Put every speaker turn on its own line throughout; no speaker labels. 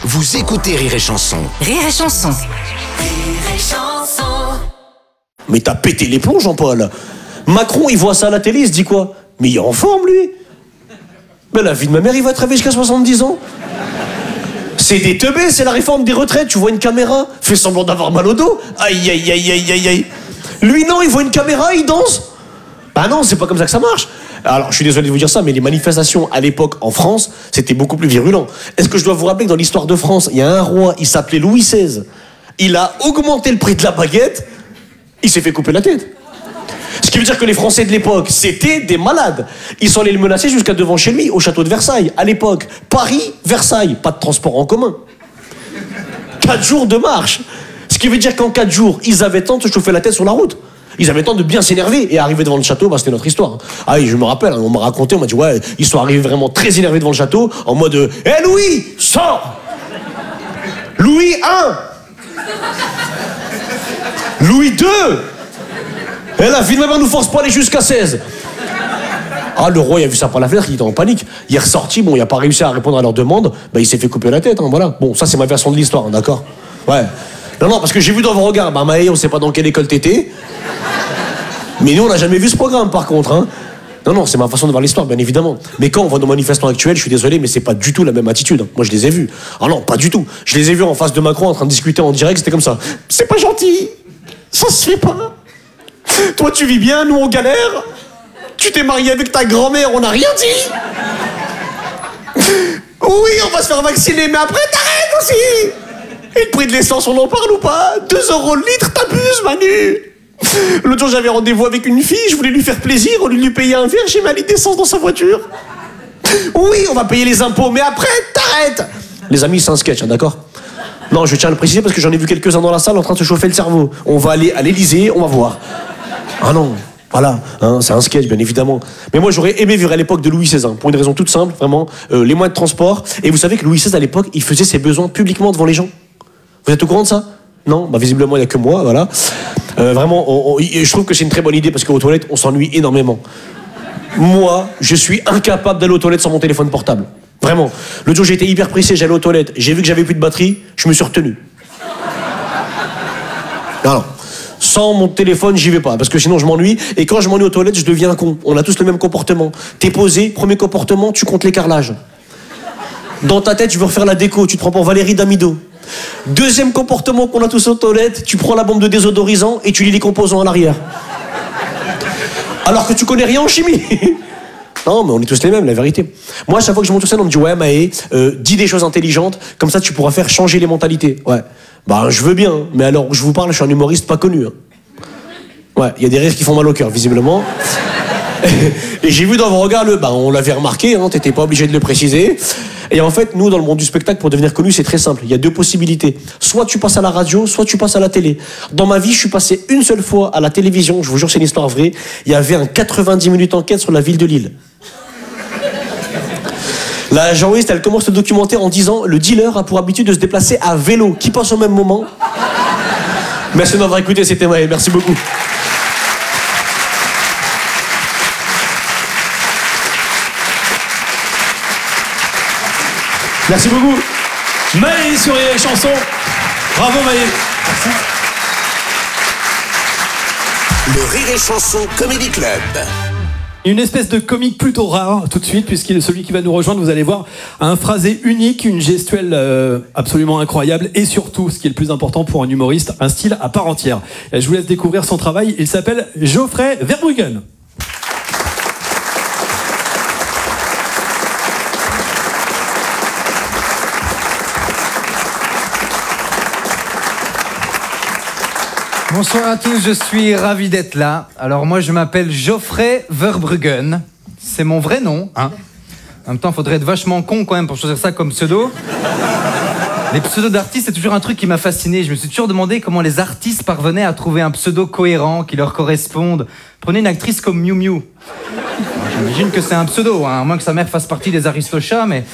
Vous écoutez Rire et Chanson.
Rire et Chanson.
Rire et Chanson.
Mais t'as pété les plombs, Jean-Paul. Macron, il voit ça à la télé, il se dit quoi? Mais il est en forme, lui. Mais la vie de ma mère, il va travailler jusqu'à 70 ans. C'est des teubés, c'est la réforme des retraites. Tu vois une caméra, fais semblant d'avoir mal au dos. Aïe, aïe, aïe, aïe, aïe, aïe. Lui, non, il voit une caméra, il danse. Bah non, c'est pas comme ça que ça marche. Alors, je suis désolé de vous dire ça, mais les manifestations à l'époque en France, c'était beaucoup plus virulent. Est-ce que je dois vous rappeler que dans l'histoire de France, il y a un roi, il s'appelait Louis XVI. Il a augmenté le prix de la baguette, il s'est fait couper la tête. Ce qui veut dire que les Français de l'époque, c'était des malades. Ils sont allés le menacer jusqu'à devant chez lui, au château de Versailles. À l'époque, Paris, Versailles, pas de transport en commun. 4 jours de marche. Ce qui veut dire qu'en 4 jours, ils avaient temps de se chauffer la tête sur la route. Ils avaient le temps de bien s'énerver et arriver devant le château, bah c'était notre histoire. Ah oui, je me rappelle, on m'a raconté, on m'a dit ouais, ils sont arrivés vraiment très énervés devant le château, en mode hé Louis, sors. Louis I, Louis II. Et la vie de ma mère nous force pas à aller jusqu'à 16. Ah, le roi, il a vu ça par la fenêtre, il était en panique. Il est ressorti, bon, il a pas réussi à répondre à leur demande, bah il s'est fait couper la tête, hein, voilà. Bon, ça c'est ma version de l'histoire, hein, d'accord. Ouais. Non, parce que j'ai vu dans vos regards, bah Maë, on sait pas dans quelle école t'étais. Mais nous, on n'a jamais vu ce programme, par contre, hein. Non, c'est ma façon de voir l'histoire, bien évidemment. Mais quand on voit nos manifestants actuels, je suis désolé, mais c'est pas du tout la même attitude. Moi, je les ai vus. Ah non, pas du tout. Je les ai vus en face de Macron, en train de discuter en direct, c'était comme ça. C'est pas gentil. Ça se fait pas. Toi, tu vis bien, nous, on galère. Tu t'es marié avec ta grand-mère, on n'a rien dit. Oui, on va se faire vacciner, mais après, t'arrêtes aussi. Et le prix de l'essence, on en parle ou pas? 2 € le litre, t'abuses, Manu. L'autre jour, j'avais rendez-vous avec une fille, je voulais lui faire plaisir, au lieu de lui payer un verre, j'ai mis un litre d'essence dans sa voiture. Oui, on va payer les impôts, mais après, t'arrêtes. Les amis, c'est un sketch, hein, d'accord? Non, je tiens à le préciser parce que j'en ai vu quelques-uns dans la salle en train de se chauffer le cerveau. On va aller à l'Élysée, on va voir. Ah non, voilà, hein, c'est un sketch, bien évidemment. Mais moi, j'aurais aimé vivre à l'époque de Louis XVI, hein, pour une raison toute simple, vraiment, les moyens de transport. Et vous savez que Louis XVI, à l'époque, il faisait ses besoins publiquement devant les gens. Vous êtes au courant de ça? Non, bah visiblement il n'y a que moi, voilà. Vraiment, je trouve que c'est une très bonne idée parce qu'aux toilettes, on s'ennuie énormément. Moi, je suis incapable d'aller aux toilettes sans mon téléphone portable. Vraiment. L'autre jour, j'ai été hyper pressé, j'allais aux toilettes, j'ai vu que j'avais plus de batterie, je me suis retenu. Non. Sans mon téléphone, j'y vais pas, parce que sinon je m'ennuie. Et quand je m'ennuie aux toilettes, je deviens un con. On a tous le même comportement. T'es posé, premier comportement, tu comptes les carrelages. Dans ta tête, tu veux refaire la déco, tu te prends pour Valérie Damido. Deuxième comportement qu'on a tous aux toilettes, tu prends la bombe de désodorisant et tu lis les composants à l'arrière. Alors que tu connais rien en chimie. Non, mais on est tous les mêmes, la vérité. Moi, à chaque fois que je monte sur scène, on me dit ouais, Maë, dis des choses intelligentes, comme ça tu pourras faire changer les mentalités. Ouais. Bah, je veux bien, mais alors où je vous parle, je suis un humoriste pas connu. Hein. Ouais, il y a des rires qui font mal au cœur, visiblement. Et j'ai vu dans vos regards on l'avait remarqué, hein, t'étais pas obligé de le préciser. Et en fait, nous, dans le monde du spectacle, pour devenir connu, c'est très simple. Il y a 2 possibilités. Soit tu passes à la radio, soit tu passes à la télé. Dans ma vie, je suis passé une seule fois à la télévision. Je vous jure, c'est une histoire vraie. Il y avait un 90 minutes enquête sur la ville de Lille. La journaliste, elle commence le documentaire en disant « Le dealer a pour habitude de se déplacer à vélo. Qui passe au même moment ?» Merci de m'avoir écouté, c'était Maë. Merci beaucoup. Merci beaucoup.
Maë sur Rire et Chanson. Bravo Maë. Merci.
Le Rire et Chanson Comedy Club.
Une espèce de comique plutôt rare tout de suite, puisqu'il est celui qui va nous rejoindre, vous allez voir, un phrasé unique, une gestuelle absolument incroyable, et surtout, ce qui est le plus important pour un humoriste, un style à part entière. Et je vous laisse découvrir son travail, il s'appelle Geoffrey Verbruggen.
Bonsoir à tous, je suis ravi d'être là. Alors moi je m'appelle Geoffrey Verbruggen, c'est mon vrai nom, hein. En même temps il faudrait être vachement con quand même pour choisir ça comme pseudo. Les pseudos d'artistes c'est toujours un truc qui m'a fasciné. Je me suis toujours demandé comment les artistes parvenaient à trouver un pseudo cohérent qui leur corresponde. Prenez une actrice comme Miu Miu. J'imagine que c'est un pseudo, hein, à moins que sa mère fasse partie des Aristochats, mais...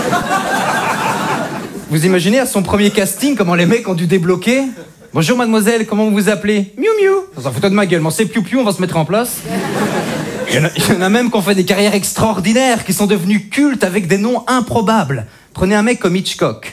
Vous imaginez à son premier casting comment les mecs ont dû débloquer? Bonjour mademoiselle, comment vous vous appelez? Miu Miu. Ça fout de ma gueule, mais c'est Piu Piu, on va se mettre en place. Il y en a même qui ont fait des carrières extraordinaires, qui sont devenus cultes avec des noms improbables. Prenez un mec comme Hitchcock.